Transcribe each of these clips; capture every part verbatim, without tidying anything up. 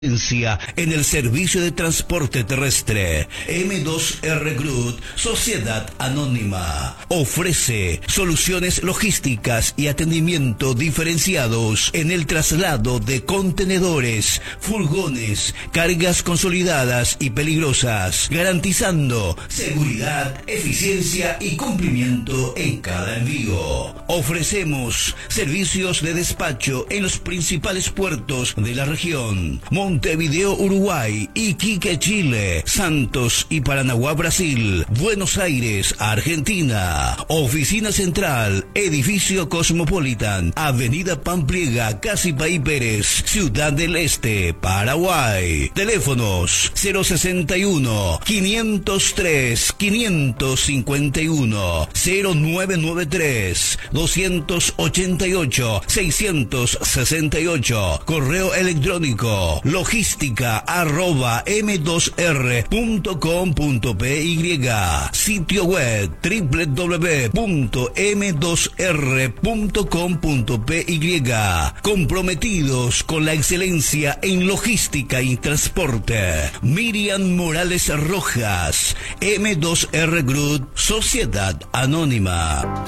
en el servicio de transporte terrestre. eme dos erre Group, Sociedad Anónima, ofrece soluciones logísticas y atendimiento diferenciados en el traslado de contenedores, furgones, cargas consolidadas y peligrosas, garantizando seguridad, eficiencia y cumplimiento en cada envío. Ofrecemos servicios de despacho en los principales puertos de la región: Montevideo, Uruguay; Iquique, Chile; Santos y Paranaguá, Brasil; Buenos Aires, Argentina. Oficina central, edificio Cosmopolitan, Avenida Pampliega, Casi Paí Pérez, Ciudad del Este, Paraguay. Teléfonos cero sesenta y uno, quinientos tres, quinientos cincuenta y uno, cero nueve nueve tres, doscientos ochenta y ocho, seiscientos sesenta y ocho. Correo electrónico logística arroba eme dos erre punto com punto py. Sitio web doble u doble u doble u punto eme dos erre punto com punto py. Comprometidos con la excelencia en logística y transporte. Miriam Morales Rojas, eme dos erre Group, Sociedad Anónima.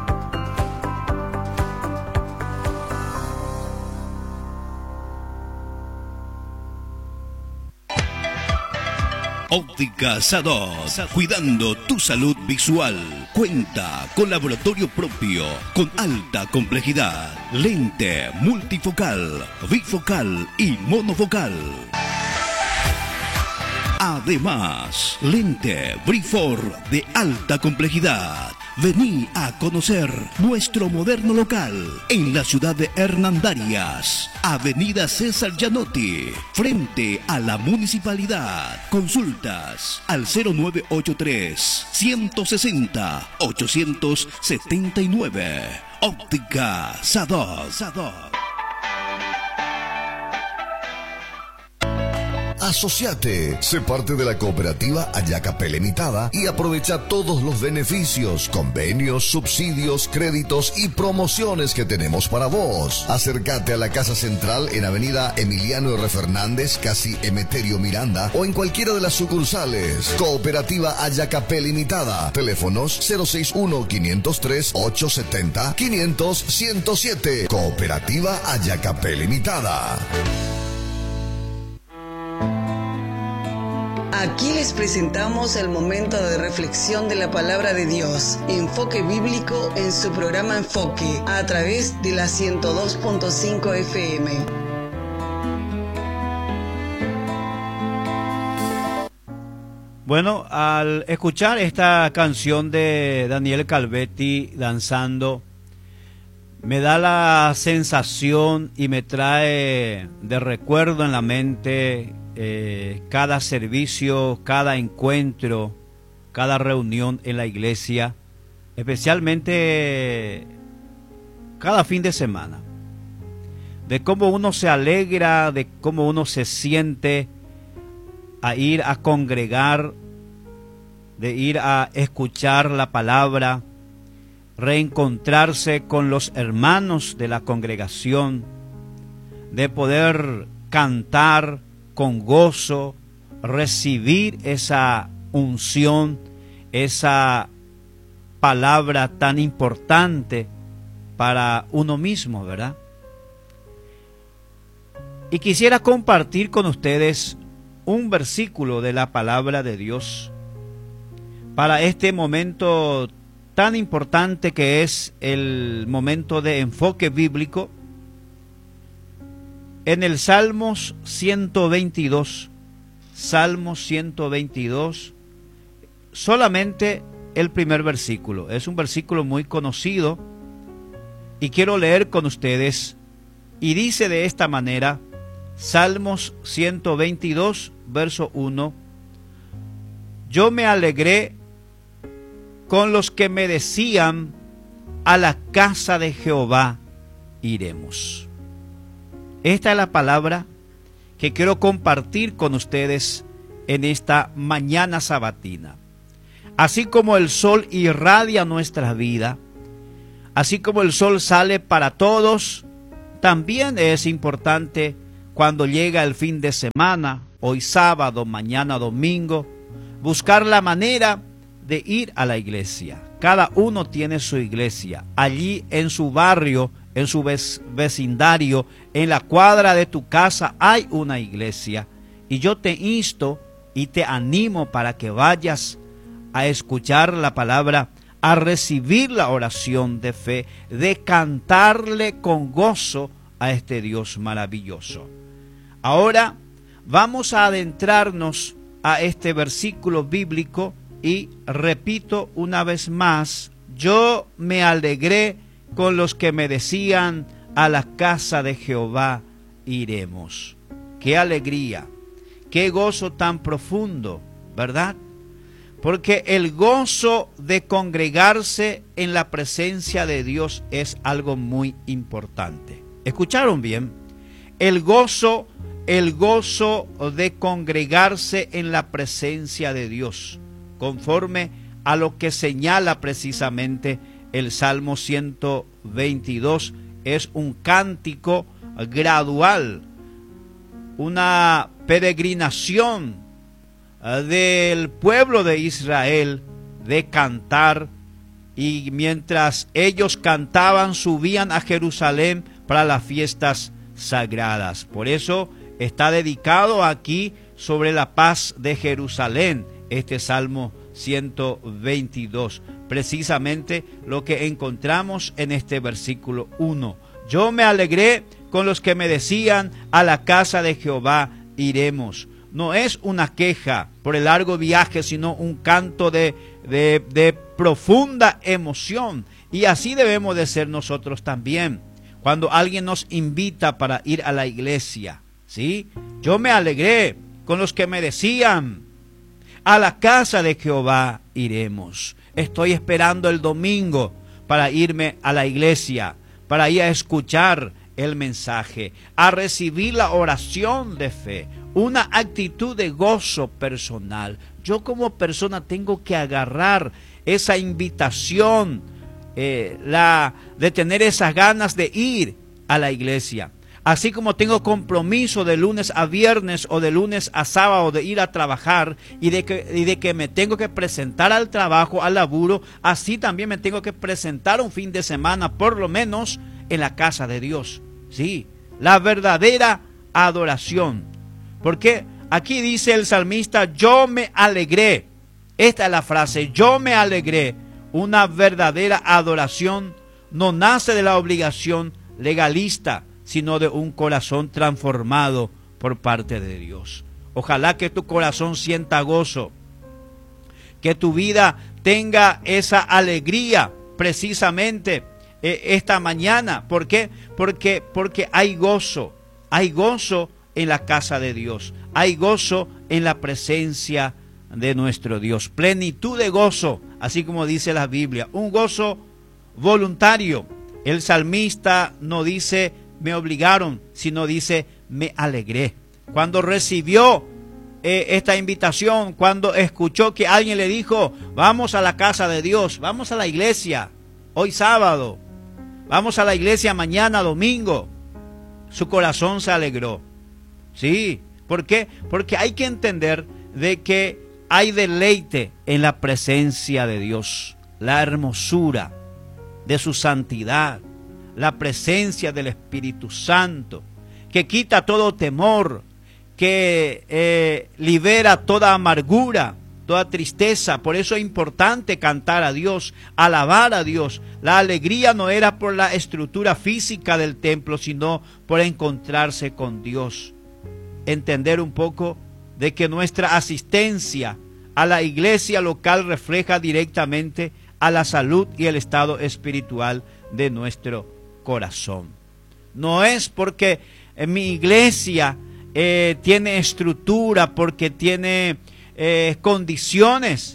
Óptica Sados, cuidando tu salud visual. Cuenta con laboratorio propio, con alta complejidad, lente multifocal, bifocal y monofocal. Además, lente Brifor de alta complejidad. Vení a conocer nuestro moderno local en la ciudad de Hernandarias, Avenida César Gianotti, frente a la municipalidad. Consultas al cero nueve ocho tres, ciento sesenta, ochocientos setenta y nueve. Óptica Sados. Asociate, sé parte de la cooperativa Ayacapé Limitada y aprovecha todos los beneficios, convenios, subsidios, créditos y promociones que tenemos para vos. Acércate a la Casa Central en Avenida Emiliano R. Fernández, casi Emeterio Miranda, o en cualquiera de las sucursales. Cooperativa Ayacapé Limitada. Teléfonos cero seis uno, quinientos tres, ochocientos setenta, quinientos, ciento siete. Cooperativa Ayacapé Limitada. Aquí les presentamos el momento de reflexión de la palabra de Dios, enfoque bíblico en su programa Enfoque, a través de la ciento dos punto cinco F M. Bueno, al escuchar esta canción de Daniel Calvetti, Danzando, me da la sensación y me trae de recuerdo en la mente eh, cada servicio, cada encuentro, cada reunión en la iglesia, especialmente cada fin de semana, de cómo uno se alegra, de cómo uno se siente a ir a congregar, de ir a escuchar la palabra, reencontrarse con los hermanos de la congregación, de poder cantar con gozo, recibir esa unción, esa palabra tan importante para uno mismo, ¿verdad? Y quisiera compartir con ustedes un versículo de la palabra de Dios para este momento tan importante que es el momento de enfoque bíblico. En el Salmos ciento veintidós, Salmos ciento veintidós, solamente el primer versículo. Es un versículo muy conocido y quiero leer con ustedes, y dice de esta manera, Salmos ciento veintidós, verso uno: yo me alegré con los que me decían, a la casa de Jehová iremos. Esta es la palabra que quiero compartir con ustedes en esta mañana sabatina. Así como el sol irradia nuestra vida, así como el sol sale para todos, también es importante cuando llega el fin de semana, hoy sábado, mañana domingo, buscar la manera de ir a la iglesia. Cada uno tiene su iglesia. Allí en su barrio, en su vecindario, en la cuadra de tu casa hay una iglesia. Y yo te insto y te animo para que vayas a escuchar la palabra, a recibir la oración de fe, de cantarle con gozo a este Dios maravilloso. Ahora vamos a adentrarnos a este versículo bíblico y repito una vez más, yo me alegré con los que me decían, a la casa de Jehová iremos. ¡Qué alegría! ¡Qué gozo tan profundo! ¿Verdad? Porque el gozo de congregarse en la presencia de Dios es algo muy importante. ¿Escucharon bien? El gozo, el gozo de congregarse en la presencia de Dios, conforme a lo que señala precisamente el Salmo ciento veintidós, es un cántico gradual, una peregrinación del pueblo de Israel de cantar, y mientras ellos cantaban subían a Jerusalén para las fiestas sagradas. Por eso está dedicado aquí sobre la paz de Jerusalén este Salmo ciento veintidós, precisamente lo que encontramos en este versículo uno. Yo me alegré con los que me decían, a la casa de Jehová iremos. No es una queja por el largo viaje, sino un canto de, de, de profunda emoción. Y así debemos de ser nosotros también. Cuando alguien nos invita para ir a la iglesia, ¿sí? Yo me alegré con los que me decían, a la casa de Jehová iremos. Estoy esperando el domingo para irme a la iglesia, para ir a escuchar el mensaje, a recibir la oración de fe, una actitud de gozo personal. Yo como persona tengo que agarrar esa invitación, eh, la, de tener esas ganas de ir a la iglesia. Así como tengo compromiso de lunes a viernes o de lunes a sábado de ir a trabajar y de que, y de que me tengo que presentar al trabajo, al laburo, así también me tengo que presentar un fin de semana, por lo menos en la casa de Dios. Sí, la verdadera adoración. Porque aquí dice el salmista, yo me alegré. Esta es la frase, yo me alegré. Una verdadera adoración no nace de la obligación legalista, sino de un corazón transformado por parte de Dios. Ojalá que tu corazón sienta gozo, que tu vida tenga esa alegría precisamente eh, esta mañana. ¿Por qué? Porque, porque hay gozo, hay gozo en la casa de Dios, hay gozo en la presencia de nuestro Dios, plenitud de gozo, así como dice la Biblia, un gozo voluntario. El salmista no dice me obligaron, sino dice me alegré. Cuando recibió eh, esta invitación, cuando escuchó que alguien le dijo vamos a la casa de Dios, vamos a la iglesia hoy sábado, vamos a la iglesia mañana domingo, su corazón se alegró. Sí, ¿por qué? Porque hay que entender de que hay deleite en la presencia de Dios, la hermosura de su santidad, la presencia del Espíritu Santo, que quita todo temor, que eh, libera toda amargura, toda tristeza. Por eso es importante cantar a Dios, alabar a Dios. La alegría no era por la estructura física del templo, sino por encontrarse con Dios. Entender un poco de que nuestra asistencia a la iglesia local refleja directamente a la salud y el estado espiritual de nuestro corazón. No es porque en mi iglesia eh, tiene estructura, porque tiene eh, condiciones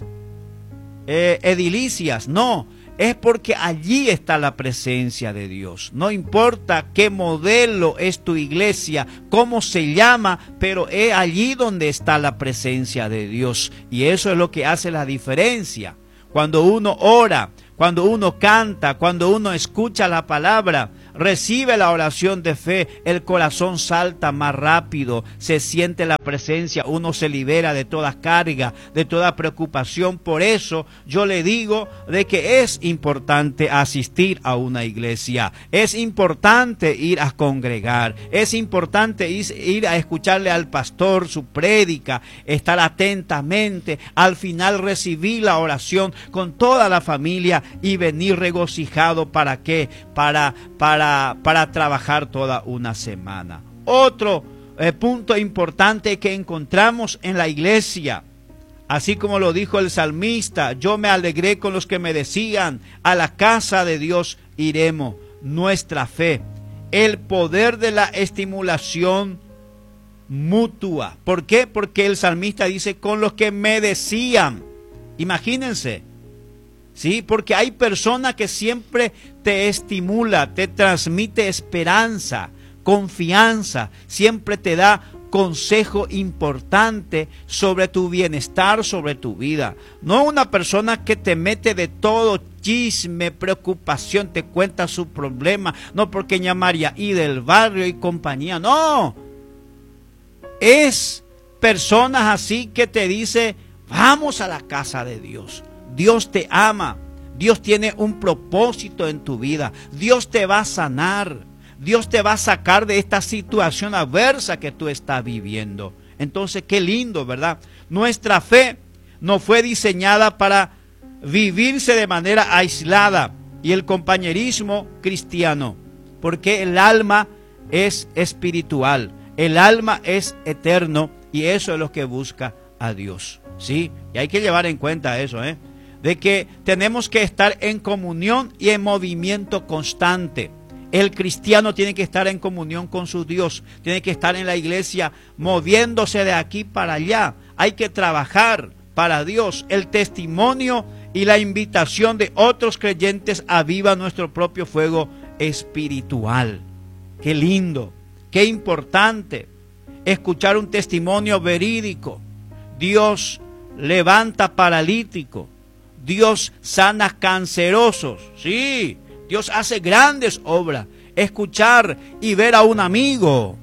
eh, edilicias, no, es porque allí está la presencia de Dios. No importa qué modelo es tu iglesia, cómo se llama, pero es allí donde está la presencia de Dios. Y eso es lo que hace la diferencia. Cuando uno ora, cuando uno canta, cuando uno escucha la palabra, recibe la oración de fe, el corazón salta más rápido, se siente la presencia, uno se libera de toda carga, de toda preocupación. Por eso yo le digo de que es importante asistir a una iglesia, es importante ir a congregar, es importante ir a escucharle al pastor su prédica, estar atentamente, al final recibir la oración con toda la familia y venir regocijado. ¿Para qué? Para, para, para trabajar toda una semana. Otro eh, punto importante que encontramos en la iglesia, así como lo dijo el salmista: yo me alegré con los que me decían, a la casa de Dios iremos. Nuestra fe, el poder de la estimulación mutua. ¿Por qué? Porque el salmista dice con los que me decían. Imagínense, ¿sí? Porque hay personas que siempre te estimula, te transmite esperanza, confianza, siempre te da consejo importante sobre tu bienestar, sobre tu vida. No una persona que te mete de todo, chisme, preocupación, te cuenta su problema, no porque llamaría y del barrio y compañía, no. Es personas así que te dice, vamos a la casa de Dios. Dios te ama, Dios tiene un propósito en tu vida, Dios te va a sanar, Dios te va a sacar de esta situación adversa que tú estás viviendo. Entonces, qué lindo, ¿verdad? Nuestra fe no fue diseñada para vivirse de manera aislada y el compañerismo cristiano, porque el alma es espiritual, el alma es eterno y eso es lo que busca a Dios, ¿sí? Y hay que llevar en cuenta eso, ¿eh? De que tenemos que estar en comunión y en movimiento constante. El cristiano tiene que estar en comunión con su Dios, tiene que estar en la iglesia moviéndose de aquí para allá. Hay que trabajar para Dios. El testimonio y la invitación de otros creyentes aviva nuestro propio fuego espiritual. Qué lindo, qué importante escuchar un testimonio verídico. Dios levanta paralítico, Dios sana cancerosos, sí, Dios hace grandes obras. Escuchar y ver a un amigo,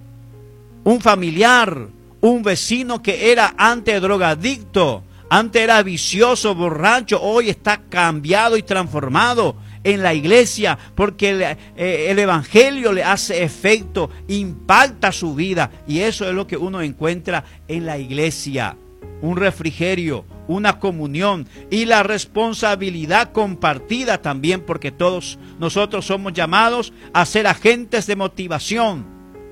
un familiar, un vecino que era antes drogadicto, antes era vicioso, borracho, hoy está cambiado y transformado en la iglesia porque el, eh, el evangelio le hace efecto, impacta su vida, y eso es lo que uno encuentra en la iglesia. Un refrigerio, una comunión y la responsabilidad compartida también, porque todos nosotros somos llamados a ser agentes de motivación,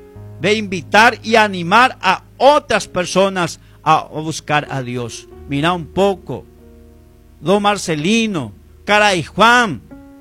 de invitar y animar a otras personas a buscar a Dios. Mira un poco, don Marcelino, caray Juan,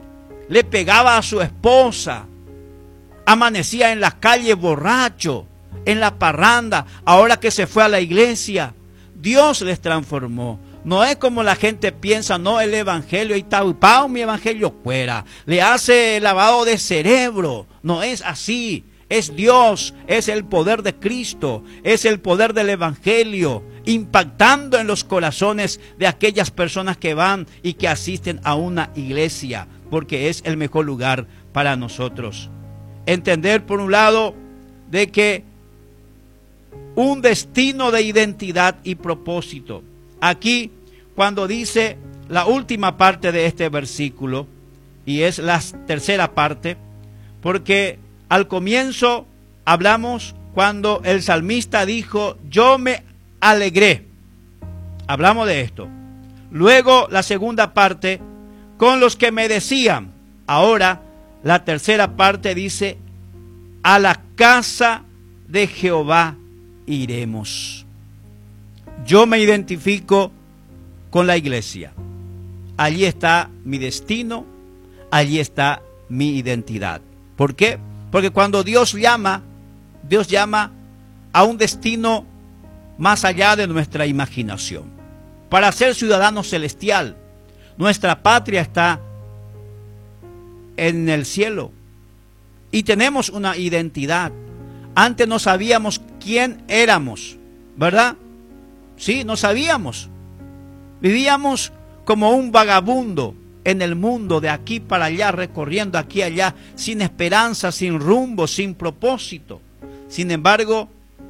le pegaba a su esposa, amanecía en la calle borracho, en la parranda. Ahora que se fue a la iglesia, Dios les transformó. No es como la gente piensa, no, el evangelio y tal, pao, mi evangelio fuera, le hace lavado de cerebro. No es así, es Dios, es el poder de Cristo, es el poder del evangelio, impactando en los corazones de aquellas personas que van y que asisten a una iglesia, porque es el mejor lugar para nosotros. Entender, por un lado, de que un destino de identidad y propósito. Aquí, cuando dice la última parte de este versículo, y es la tercera parte, porque al comienzo hablamos cuando el salmista dijo, yo me alegré. Hablamos de esto. Luego la segunda parte, con los que me decían. Ahora la tercera parte dice, a la casa de Jehová iremos. Yo me identifico con la iglesia. Allí está mi destino, allí está mi identidad. ¿Por qué? Porque cuando Dios llama, Dios llama a un destino más allá de nuestra imaginación. Para ser ciudadano celestial, nuestra patria está en el cielo y tenemos una identidad. Antes no sabíamos quién éramos, ¿verdad? Sí, no sabíamos. Vivíamos como un vagabundo, en el mundo, de aquí para allá, recorriendo aquí y allá, sin esperanza, sin rumbo, sin propósito. Sin embargo,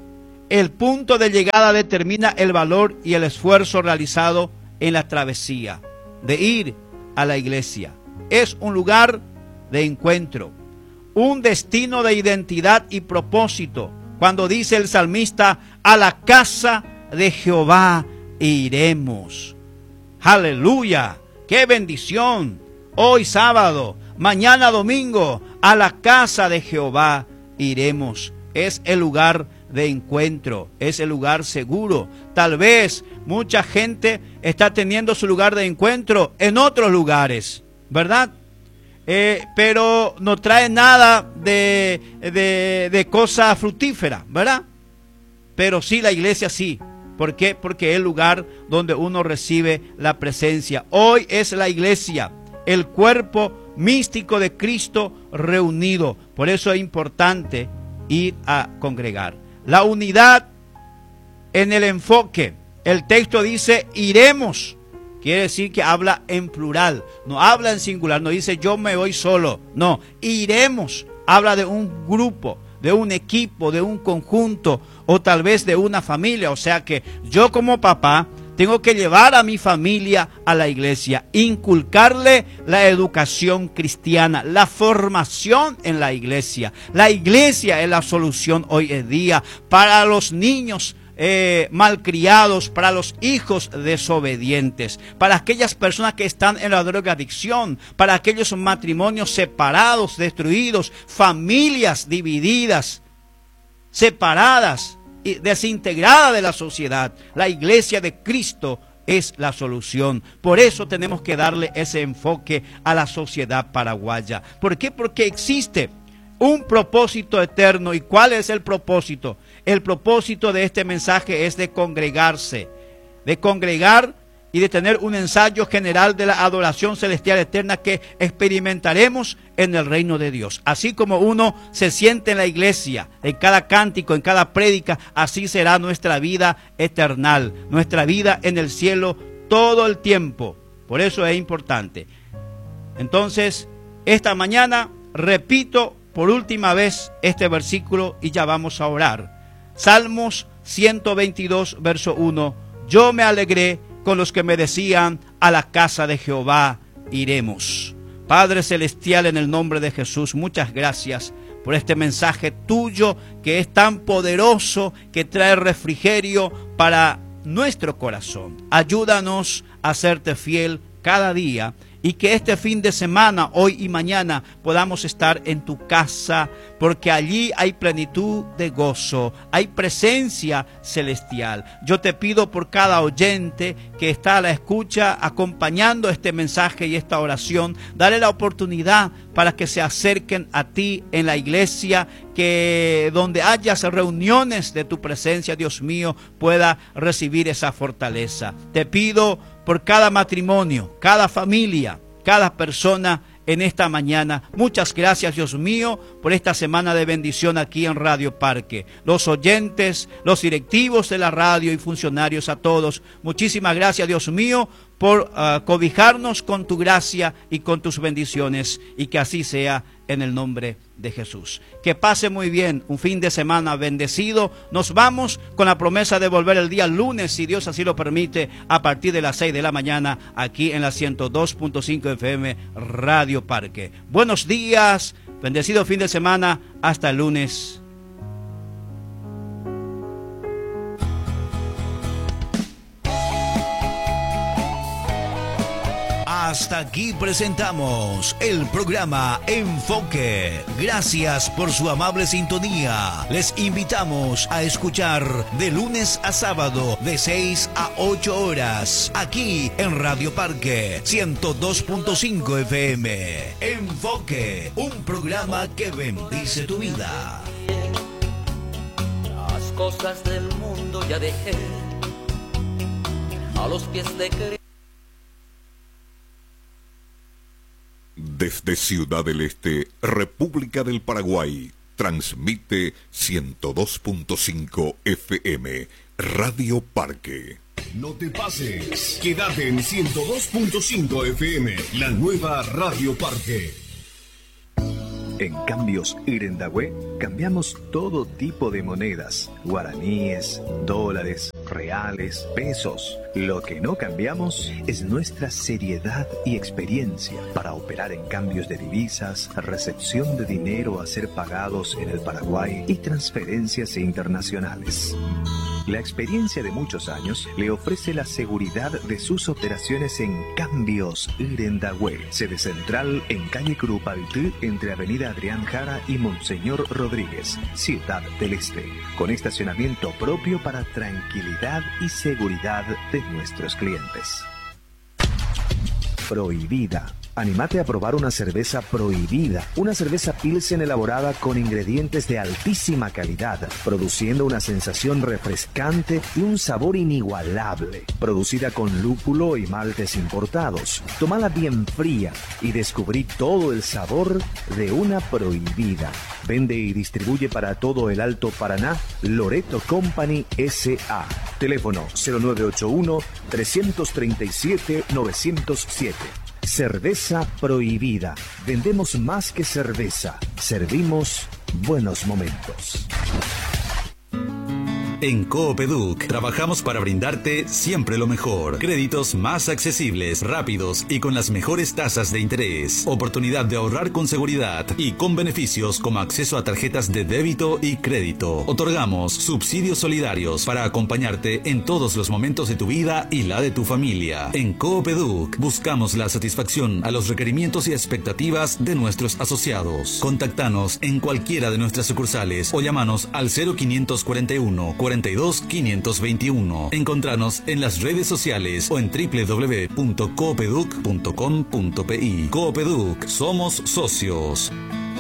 el punto de llegada determina el valor y el esfuerzo realizado en la travesía de ir a la iglesia. Es un lugar de encuentro, un destino de identidad y propósito. Cuando dice el salmista, a la casa de Jehová iremos. ¡Aleluya! ¡Qué bendición! Hoy sábado, mañana domingo, a la casa de Jehová iremos. Es el lugar de encuentro, es el lugar seguro. Tal vez mucha gente está teniendo su lugar de encuentro en otros lugares, ¿verdad? Eh, pero no trae nada de, de, de cosa fructífera, ¿verdad? Pero sí, la iglesia sí. ¿Por qué? Porque es el lugar donde uno recibe la presencia. Hoy es la iglesia, el cuerpo místico de Cristo reunido. Por eso es importante ir a congregar. La unidad en el enfoque. El texto dice iremos. Quiere decir que habla en plural, no habla en singular, no dice yo me voy solo. No, iremos. Habla de un grupo, de un equipo, de un conjunto o tal vez de una familia. O sea que yo como papá tengo que llevar a mi familia a la iglesia, inculcarle la educación cristiana, la formación en la iglesia. La iglesia es la solución hoy en día para los niños eh, malcriados, para los hijos desobedientes, para aquellas personas que están en la drogadicción, para aquellos matrimonios separados, destruidos, familias divididas, separadas y desintegrada de la sociedad. La iglesia de Cristo es la solución. Por eso tenemos que darle ese enfoque a la sociedad paraguaya. ¿Por qué? Porque existe un propósito eterno. ¿Y cuál es el propósito? El propósito de este mensaje es de congregarse, de congregar y de tener un ensayo general de la adoración celestial eterna que experimentaremos en el reino de Dios. Así como uno se siente en la iglesia, en cada cántico, en cada prédica, así será nuestra vida eternal, nuestra vida en el cielo todo el tiempo. Por eso es importante. Entonces, esta mañana repito por última vez este versículo y ya vamos a orar. Salmos ciento veintidós, verso uno. Yo me alegré con los que me decían, a la casa de Jehová iremos. Padre celestial, en el nombre de Jesús, muchas gracias por este mensaje tuyo que es tan poderoso, que trae refrigerio para nuestro corazón. Ayúdanos a serte fiel cada día y que este fin de semana, hoy y mañana, podamos estar en tu casa, porque allí hay plenitud de gozo, hay presencia celestial. Yo te pido por cada oyente que está a la escucha, acompañando este mensaje y esta oración, dale la oportunidad para que se acerquen a ti en la iglesia, que donde hayas reuniones de tu presencia, Dios mío, pueda recibir esa fortaleza. Te pido por cada matrimonio, cada familia, cada persona en esta mañana. Muchas gracias, Dios mío, por esta semana de bendición aquí en Radio Parque. Los oyentes, los directivos de la radio y funcionarios, a todos, muchísimas gracias, Dios mío, por uh, cobijarnos con tu gracia y con tus bendiciones, y que así sea en el nombre de Jesús. Que pase muy bien, un fin de semana bendecido. Nos vamos con la promesa de volver el día lunes, si Dios así lo permite, a partir de las seis de la mañana, aquí en la ciento dos punto cinco F M Radio Parque. Buenos días, bendecido fin de semana, hasta el lunes. Hasta aquí presentamos el programa Enfoque. Gracias por su amable sintonía. Les invitamos a escuchar de lunes a sábado de seis a ocho horas aquí en Radio Parque ciento dos punto cinco F M. Enfoque, un programa que bendice tu vida. Las cosas del mundo ya dejé a los pies de Cristo. Desde Ciudad del Este, República del Paraguay, transmite ciento dos punto cinco F M, Radio Parque. No te pases. Quédate en ciento dos punto cinco F M, la nueva Radio Parque. En Cambios Irendahue cambiamos todo tipo de monedas, guaraníes, dólares, reales, pesos. Lo que no cambiamos es nuestra seriedad y experiencia para operar en cambios de divisas, recepción de dinero a ser pagados en el Paraguay y transferencias internacionales. La experiencia de muchos años le ofrece la seguridad de sus operaciones en Cambios Irendahue, sede central en calle Curupaytí, entre avenida Adrián Jara y Monseñor Rodríguez, Ciudad del Este, con estacionamiento propio para tranquilidad y seguridad de nuestros clientes. Prohibida. Anímate a probar una cerveza Prohibida, una cerveza Pilsen elaborada con ingredientes de altísima calidad, produciendo una sensación refrescante y un sabor inigualable. Producida con lúpulo y maltes importados. Tómala bien fría y descubrí todo el sabor de una Prohibida. Vende y distribuye para todo el Alto Paraná Loreto Company S A. Teléfono cero nueve ocho uno, tres tres siete, nueve cero siete. Cerveza Prohibida. Vendemos más que cerveza. Servimos buenos momentos. En Coopeduc trabajamos para brindarte siempre lo mejor. Créditos más accesibles, rápidos y con las mejores tasas de interés. Oportunidad de ahorrar con seguridad y con beneficios como acceso a tarjetas de débito y crédito. Otorgamos subsidios solidarios para acompañarte en todos los momentos de tu vida y la de tu familia. En Coopeduc buscamos la satisfacción a los requerimientos y expectativas de nuestros asociados. Contactanos en cualquiera de nuestras sucursales o llámanos al cero quinientos cuarenta y uno, cuarenta y dos, quinientos veintiuno. Encontranos en las redes sociales o en doble u doble u doble u punto coopeduc punto com punto pi. Coopeduc, somos socios.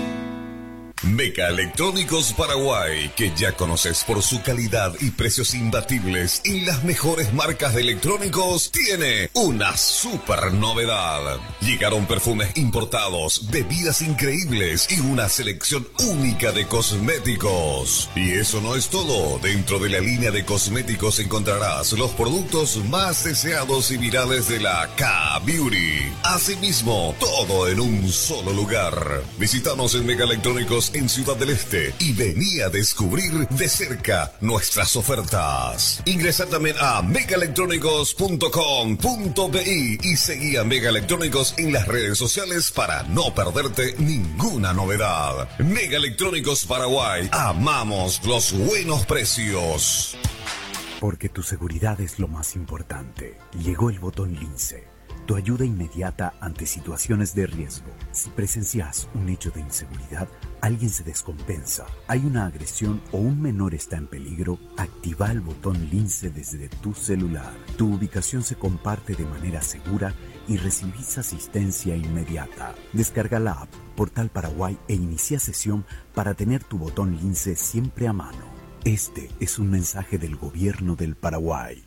Meca Electrónicos Paraguay, que ya conoces por su calidad y precios imbatibles y las mejores marcas de electrónicos, tiene una super novedad. Llegaron perfumes importados, bebidas increíbles y una selección única de cosméticos. Y eso no es todo. Dentro de la línea de cosméticos encontrarás los productos más deseados y virales de la K-Beauty. Asimismo, todo en un solo lugar. Visítanos en Meca Electrónicos en Ciudad del Este y vení a descubrir de cerca nuestras ofertas. Ingresa también a meca electrónicos punto com punto pi y seguí a Mega Electrónicos en las redes sociales para no perderte ninguna novedad. Mega Electrónicos Paraguay, amamos los buenos precios. Porque tu seguridad es lo más importante. Llegó el botón Lince. Tu ayuda inmediata ante situaciones de riesgo. Si presencias un hecho de inseguridad, alguien se descompensa, hay una agresión o un menor está en peligro, activa el botón Lince desde tu celular. Tu ubicación se comparte de manera segura y recibís asistencia inmediata. Descarga la app Portal Paraguay e inicia sesión para tener tu botón Lince siempre a mano. Este es un mensaje del Gobierno del Paraguay.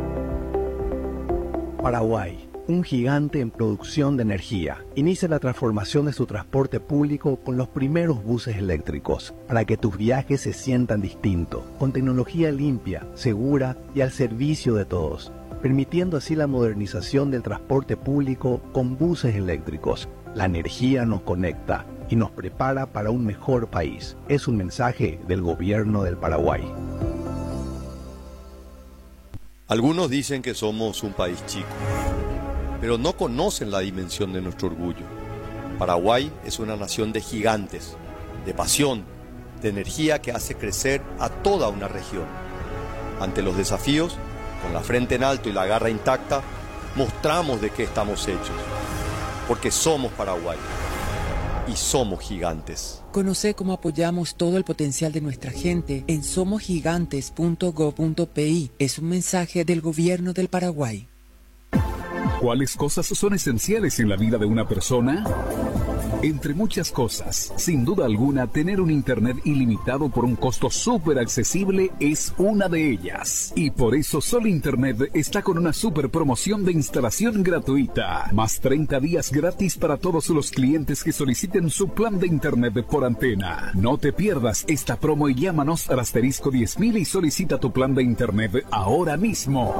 Paraguay, un gigante en producción de energía, inicia la transformación de su transporte público con los primeros buses eléctricos, para que tus viajes se sientan distintos, con tecnología limpia, segura y al servicio de todos, permitiendo así la modernización del transporte público con buses eléctricos. La energía nos conecta y nos prepara para un mejor país. Es un mensaje del Gobierno del Paraguay. Algunos dicen que somos un país chico, pero no conocen la dimensión de nuestro orgullo. Paraguay es una nación de gigantes, de pasión, de energía que hace crecer a toda una región. Ante los desafíos, con la frente en alto y la garra intacta, mostramos de qué estamos hechos, porque somos Paraguay y somos gigantes. Conoce cómo apoyamos todo el potencial de nuestra gente en somos gigantes punto gob punto pi. Es un mensaje del Gobierno del Paraguay. ¿Cuáles cosas son esenciales en la vida de una persona? Entre muchas cosas, sin duda alguna, tener un internet ilimitado por un costo súper accesible es una de ellas. Y por eso Sol Internet está con una super promoción de instalación gratuita. Más treinta días gratis para todos los clientes que soliciten su plan de internet por antena. No te pierdas esta promo y llámanos al asterisco diez mil y solicita tu plan de internet ahora mismo.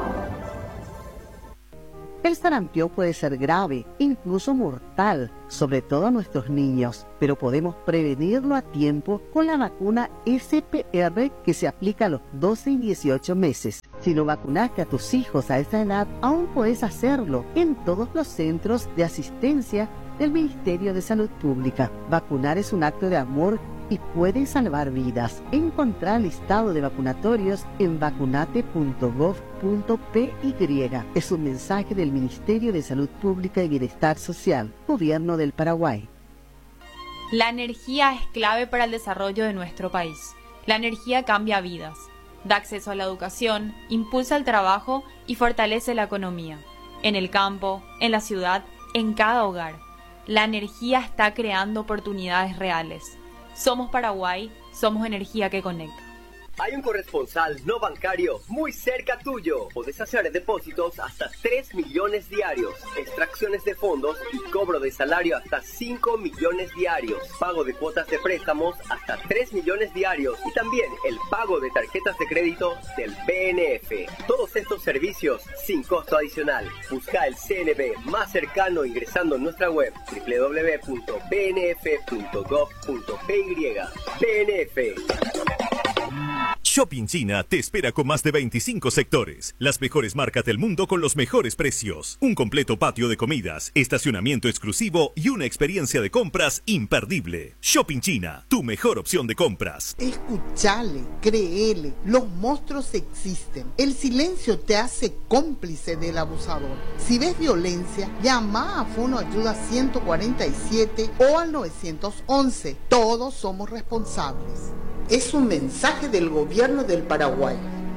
El sarampión puede ser grave, incluso mortal, sobre todo a nuestros niños, pero podemos prevenirlo a tiempo con la vacuna S P R que se aplica a los doce y dieciocho meses. Si no vacunaste a tus hijos a esa edad, aún puedes hacerlo en todos los centros de asistencia del Ministerio de Salud Pública. Vacunar es un acto de amor y puede salvar vidas. Encontrá el listado de vacunatorios en vacunate punto gov punto p y. Es un mensaje del Ministerio de Salud Pública y Bienestar Social, Gobierno del Paraguay. La energía es clave para el desarrollo de nuestro país. La energía cambia vidas, da acceso a la educación, impulsa el trabajo y fortalece la economía. En el campo, en la ciudad, en cada hogar. La energía está creando oportunidades reales. Somos Paraguay, somos energía que conecta. Hay un corresponsal no bancario muy cerca tuyo. Podés hacer depósitos hasta tres millones diarios, extracciones de fondos y cobro de salario hasta cinco millones diarios, pago de cuotas de préstamos hasta tres millones diarios y también el pago de tarjetas de crédito del B N F. Todos estos servicios sin costo adicional. Busca el C N B más cercano ingresando en nuestra web doble u doble u doble u punto b n f punto gov punto p y. B N F. Shopping China te espera con más de veinticinco sectores, las mejores marcas del mundo con los mejores precios, un completo patio de comidas, estacionamiento exclusivo y una experiencia de compras imperdible. Shopping China, tu mejor opción de compras. Escuchale, créele, los monstruos existen. El silencio te hace cómplice del abusador. Si ves violencia, llama a Fono Ayuda ciento cuarenta y siete o al nueve once. Todos somos responsables. Es un mensaje del Gobierno del Paraguay.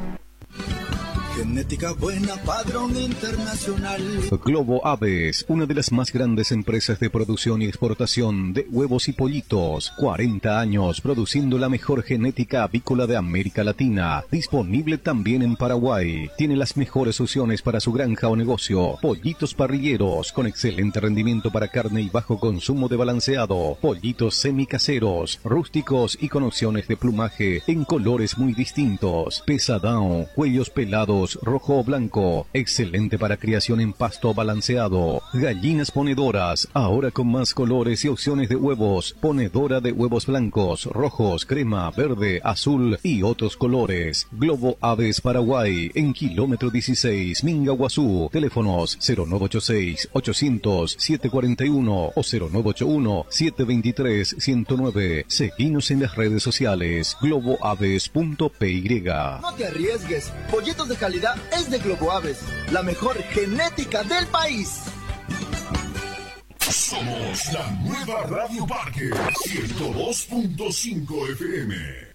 Genética buena, padrón internacional. Globo Aves, una de las más grandes empresas de producción y exportación de huevos y pollitos. cuarenta años produciendo la mejor genética avícola de América Latina. Disponible también en Paraguay. Tiene las mejores opciones para su granja o negocio. Pollitos parrilleros con excelente rendimiento para carne y bajo consumo de balanceado. Pollitos semicaseros, rústicos y con opciones de plumaje en colores muy distintos. Pesadão, cuellos pelados, rojo o blanco, excelente para criación en pasto balanceado. Gallinas ponedoras, ahora con más colores y opciones de huevos. Ponedora de huevos blancos, rojos, crema, verde, azul y otros colores. Globo Aves Paraguay, en kilómetro dieciséis, Mingaguazú. Teléfonos cero nueve ocho seis, ochocientos, setecientos cuarenta y uno o cero nueve ocho uno, setecientos veintitrés, ciento nueve. Seguinos en las redes sociales, globo aves punto p y. No te arriesgues, pollitos de calidad es de Globo Aves, la mejor genética del país. Somos la nueva Radio Parque ciento dos punto cinco F M.